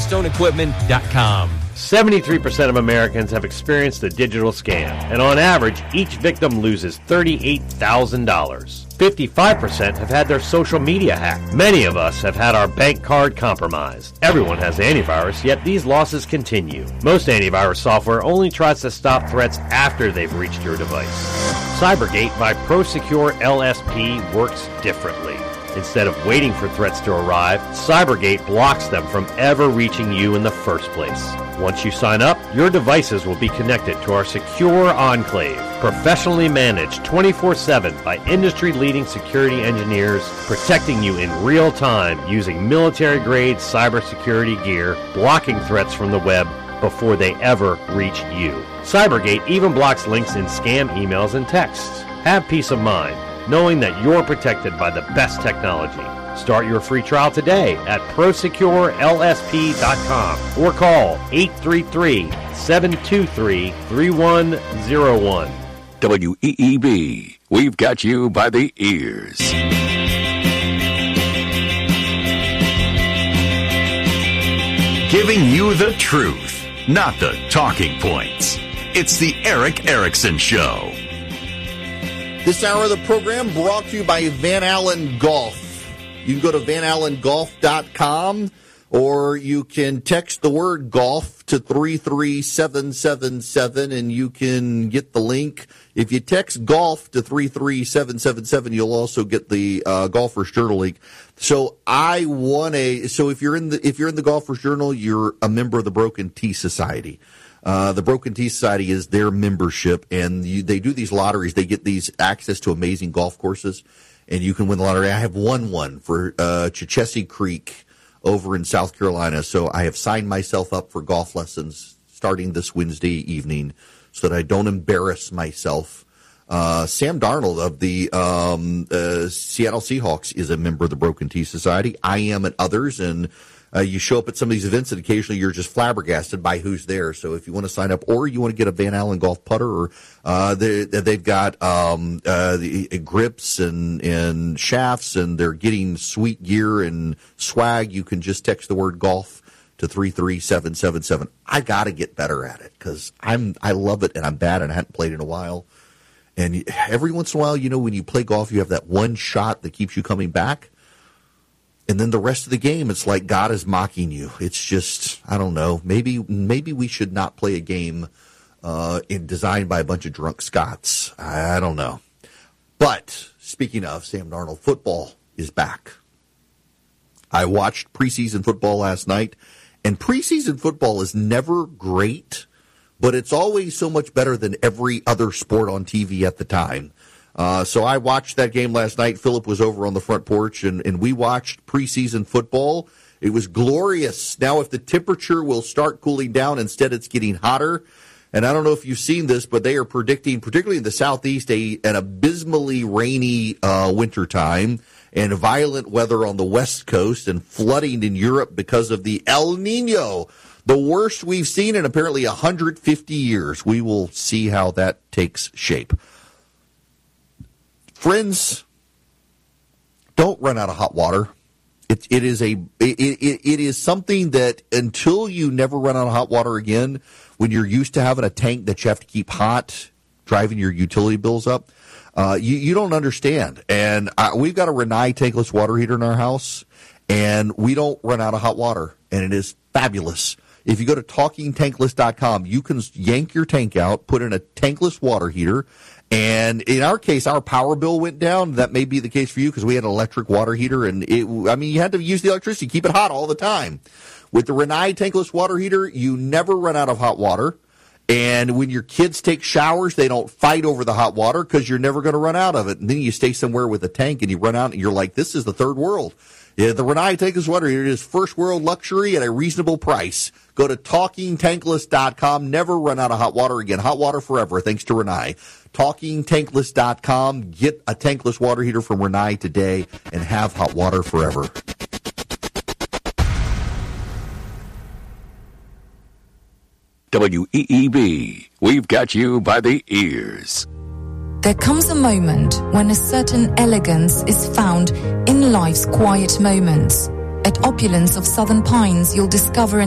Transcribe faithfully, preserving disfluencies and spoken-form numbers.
Firestone Equipment dot com. seventy-three percent of Americans have experienced a digital scam, and on average, each victim loses thirty-eight thousand dollars. fifty-five percent have had their social media hacked. Many of us have had our bank card compromised. Everyone has antivirus, yet these losses continue. Most antivirus software only tries to stop threats after they've reached your device. Cybergate by ProSecure L S P works differently. Instead of waiting for threats to arrive, Cybergate blocks them from ever reaching you in the first place. Once you sign up, your devices will be connected to our secure enclave, professionally managed twenty-four seven by industry-leading security engineers, protecting you in real time using military-grade cybersecurity gear, blocking threats from the web before they ever reach you. Cybergate even blocks links in scam emails and texts. Have peace of mind, knowing that you're protected by the best technology. Start your free trial today at Pro Secure L S P dot com or call eight three three, seven two three, three one zero one. W E E B, we've got you by the ears. Giving you the truth, not the talking points. It's the Eric Erickson Show. This hour of the program brought to you by Van Allen Golf. You can go to van allen golf dot com or you can text the word golf to three three seven seven seven and you can get the link. If you text golf to three three seven seven seven, you'll also get the uh, Golfer's Journal link. So I want a so if you're in the if you're in the Golfer's Journal, you're a member of the Broken Tee Society. Uh, the Broken Tee Society is their membership, and you, they do these lotteries. They get these access to amazing golf courses, and you can win the lottery. I have won one for uh, Chichessie Creek over in South Carolina, so I have signed myself up for golf lessons starting this Wednesday evening so that I don't embarrass myself. Uh, Sam Darnold of the um, uh, Seattle Seahawks is a member of the Broken Tee Society. I am at others, and Uh, you show up at some of these events, and occasionally you're just flabbergasted by who's there. So if you want to sign up, or you want to get a Van Allen golf putter, or uh, they, they've got um, uh, the, uh, grips and, and shafts, and they're getting sweet gear and swag, you can just text the word golf to three three seven seven seven. I got to get better at it because I'm I love it, and I'm bad, and I hadn't played in a while. And every once in a while, you know, when you play golf, you have that one shot that keeps you coming back. And then the rest of the game, it's like God is mocking you. It's just, I don't know, maybe maybe we should not play a game uh, in, designed by a bunch of drunk Scots. I don't know. But speaking of Sam Darnold, football is back. I watched preseason football last night, and preseason football is never great, but it's always so much better than every other sport on T V at the time. Uh, so I watched that game last night. Philip was over on the front porch, and, and we watched preseason football. It was glorious. Now, if the temperature will start cooling down, instead it's getting hotter. And I don't know if you've seen this, but they are predicting, particularly in the southeast, a, an abysmally rainy uh, wintertime and violent weather on the west coast and flooding in Europe because of the El Nino, the worst we've seen in apparently one hundred fifty years. We will see how that takes shape. Friends, don't run out of hot water. It, it is a it, it, it is something that until you never run out of hot water again, when you're used to having a tank that you have to keep hot, driving your utility bills up, uh, you, you don't understand. And uh, we've got a Rinnai tankless water heater in our house, and we don't run out of hot water, and it is fabulous. If you go to talking tankless dot com, you can yank your tank out, put in a tankless water heater. And in our case, our power bill went down. That may be the case for you because we had an electric water heater, and it, I mean, you had to use the electricity, keep it hot all the time. With the Rinnai tankless water heater, you never run out of hot water. And when your kids take showers, they don't fight over the hot water because you're never going to run out of it. And then you stay somewhere with a tank and you run out and you're like, this is the third world. Yeah, the Rinnai tankless water heater is first world luxury at a reasonable price. Go to talking tankless dot com. Never run out of hot water again. Hot water forever, thanks to Rinnai. talking tankless dot com. Get a tankless water heater from Rinnai today and have hot water forever. W E E B, we've got you by the ears. There comes a moment when a certain elegance is found in life's quiet moments. At Opulence of Southern Pines, you'll discover an